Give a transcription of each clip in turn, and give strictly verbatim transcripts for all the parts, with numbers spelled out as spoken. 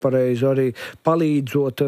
pareizi arī palīdzot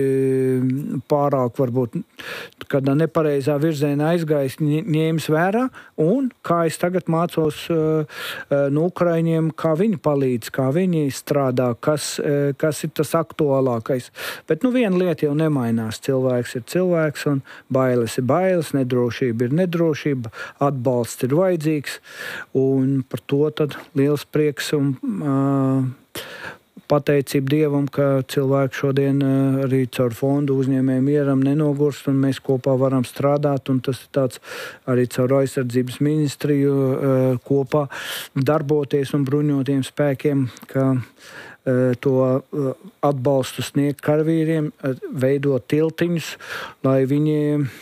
pārāk varbūt, kad nepareizā virzienā aizgājis, ņēmis vērā, un kā es tagad mācos no Ukraiņiem, kā viņi palīdz, kā viņi strādā, kas, kas ir tas aktuālākais. Bet nu viena lieta jau nemainās. Cilvēks ir cilvēks, un bailes ir bailes, nedrošība ir nedrošība, atbalsts ir vajadzīgs, un par to tad liels prieks un uh, pateicība Dievam, ka cilvēki šodien arī caur fondu uzņēmēju mieram nenogurst, un mēs kopā varam strādāt, un tas ir tāds arī caur aizsardzības ministriju kopā darboties un bruņotiem spēkiem, ka to atbalstu sniegt karavīriem, veidot tiltiņus, lai viņi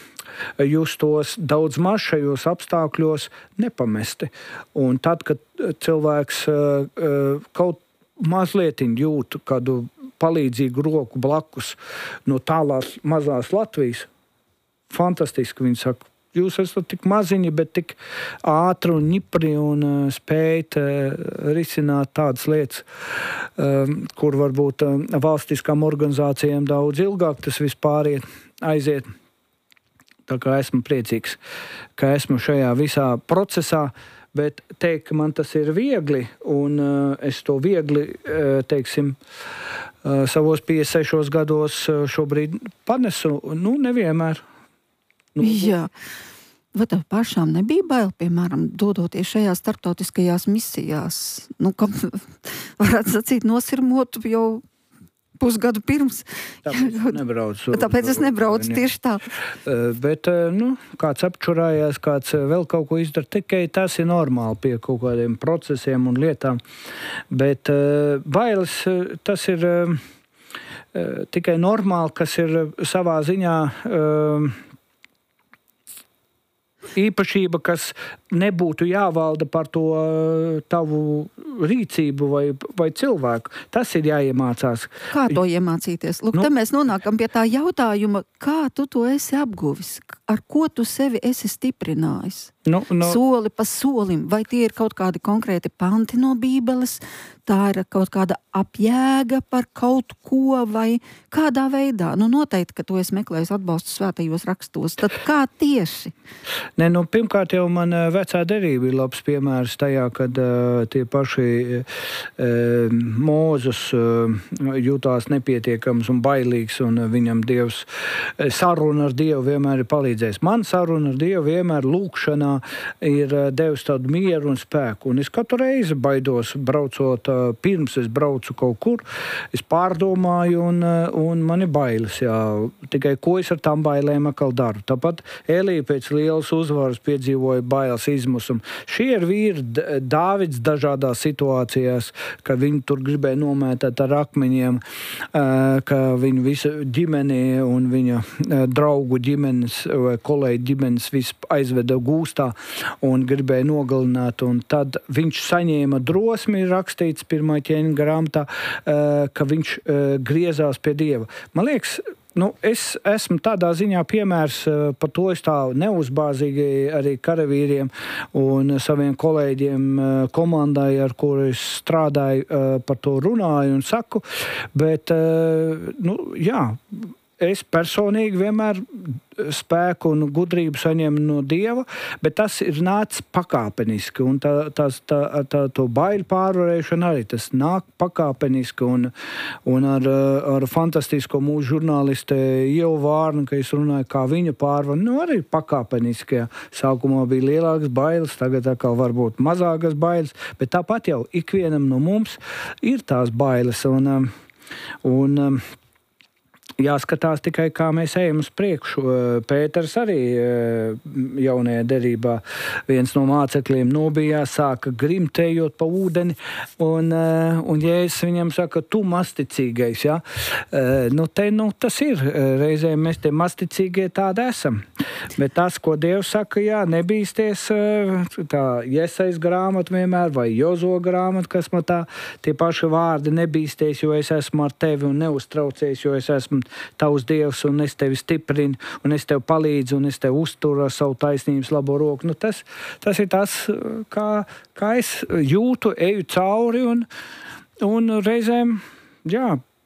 justos daudz maz šajos apstākļos nepamesti. Un tad, kad cilvēks kaut mazliet jūtu kādu palīdzīgu roku blakus no tālās mazās Latvijas. Fantastiski, viņi saka, jūs esat tik maziņi, bet tik ātri un ņipri un uh, spējat uh, risināt tādas lietas, uh, kur varbūt uh, valstiskām organizācijām daudz ilgāk tas vispār aiziet. Tā kā esmu priecīgs, ka esmu šajā visā procesā. Bet teikt, ka man tas ir viegli, un uh, es to viegli, uh, teiksim, uh, savos piecdesmit sešos gados uh, šobrīd panesu, nu, nevienmēr. Nu, Jā. Vai tev pašām nebija bail, piemēram, dodoties šajās starptautiskajās misijās? Nu, kam varētu sacīt, nosirmot jau pusgadu pirms. Tāpēc es nebraucu. Tāpēc es nebraucu tieši tā. Bet, nu, kāds apčurājās, kāds vēl kaut ko izdara, tikai tas ir normāli pie kaut kādiem procesiem un lietām. Bet bailes, tas ir tikai normāli, kas ir savā ziņā īpašība, kas nebūtu jāvalda par to tavu rīcību vai, vai cilvēku. Tas ir jāiemācās. Kā to iemācīties? Lūk, nu, te mēs nonākam pie tā jautājuma, kā tu to esi apguvis? Ar ko tu sevi esi stiprinājis? Nu, nu, Soli pa solim. Vai tie ir kaut kādi konkrēti panti no Bībeles? Tā ir kaut kāda apjēga par kaut ko vai kādā veidā? Nu, noteikti, ka tu esi meklējis atbalstu svētajos rakstos. Tad kā tieši? Ne, nu, pirmkārt jau man vecā derība ir labs piemērs tajā, kad uh, tie paši uh, Mūzus uh, jutās nepietiekams un bailīgs, un uh, viņam Dievs uh, saruna ar Dievu vienmēr ir palīdzējis. Man saruna ar Dievu vienmēr lūkšanā ir uh, devis tādu mieru un spēku. Un es katru reizi baidos braucot, uh, pirms es braucu kaut kur, es pārdomāju un, uh, un man ir bailes, jā. Tikai ko es ar tām bailēm atkal daru. Tāpat Elija pēc lielas uzvaras piedzīvoja bailes izmusumu. Šie ir vīri, Dāvids dažādās situācijās, ka viņi tur gribēja nomētāt ar akmeņiem, ka viņu visu ģimeni un viņa draugu ģimenes vai kolēģi ģimenes visu aizveda gūstā un gribēja nogalināt. Un tad viņš saņēma drosmi, rakstīts pirmā ķēniņa grāmatā, ka viņš griezās pie Dieva. Man liekas, Nu, es esmu tādā ziņā piemērs, par to es tā neuzbāzīgi arī karavīriem un saviem kolēģiem komandai, ar kuru es strādāju, par to runāju un saku, bet, nu, jā, es personīgi vienmēr spēku un gudrību saņemu no Dieva, bet tas ir nācis pakāpeniski, un tā, tā, tā, tā to baiļu pārvarēšana arī tas nāk pakāpeniski, un, un ar, ar fantastisko mūsu žurnāliste Ievu Vārnu, ka es runāju, kā viņa pārvar, nu arī pakāpeniski, jā. Sākumā bija lielākas bailes, tagad atkal varbūt mazākas bailes, bet tāpat jau ikvienam no mums ir tās bailes, un, un jāskatās tikai, kā mēs ejam uz priekšu. Pēters arī jaunajā derībā viens no mācekļiem nobijās, sāka grimt ejot pa ūdeni, un, un Jēzus viņam saka, tu masticīgais, ja? Nu, te, nu, tas ir. Reizēm mēs te masticīgie tādi esam. Bet tas, ko Dievs saka, jā, nebīsties, tā Jesajas grāmata vienmēr, vai Jozo grāmata, kas man tā, tie paši vārdi, nebīsties, jo es esmu ar tevi, un neuztraucies, jo es esmu tavs Dievs, un es tevi stiprinu, un es tev palīdzu, un es tev uzturu ar savu taisnības labo roku. Nu, tas, tas ir tas, kā, kā es jūtu, eju cauri, un, un reizēm, jā,